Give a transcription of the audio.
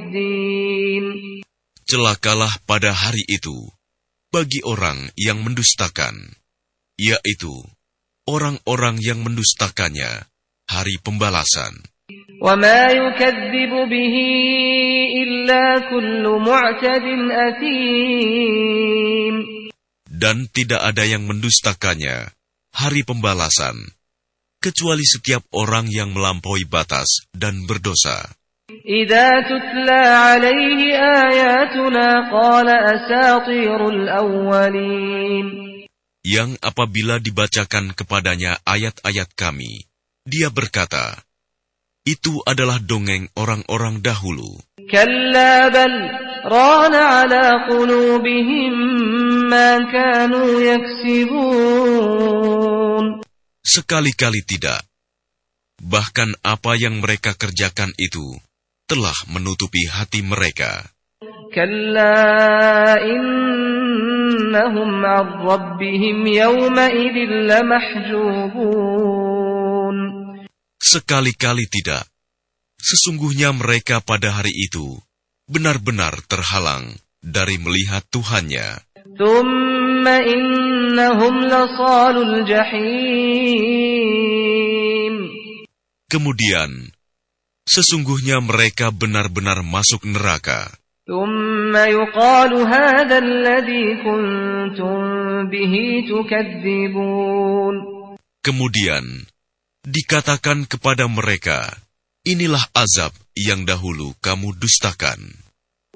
الدين. Celakalah pada hari itu bagi orang yang mendustakan, yaitu orang-orang yang mendustakannya hari pembalasan. وما يكذب به إلا كل معتد أثيم. Dan tidak ada yang mendustakannya hari pembalasan, kecuali setiap orang yang melampaui batas dan berdosa. إذا تتلى عليه آياتنا قال أساطير الأولين. Yang apabila dibacakan kepadanya ayat-ayat kami, dia berkata, itu adalah dongeng orang-orang dahulu. كلا بل ران على قلوبهم ما كانوا يكسبون. Sekali-kali tidak. Bahkan apa yang mereka kerjakan itu telah menutupi hati mereka. كلا إنهم عن ربهم يومئذ لمحجوبون. Sekali-kali tidak. Sesungguhnya mereka pada hari itu benar-benar terhalang dari melihat Tuhannya. ثم إنهم لصالو الجحيم. Kemudian, sesungguhnya mereka benar-benar masuk neraka. ثم يقال هذا الذي كنتم به تكذبون. Kemudian, dikatakan kepada mereka, inilah azab yang dahulu kamu dustakan.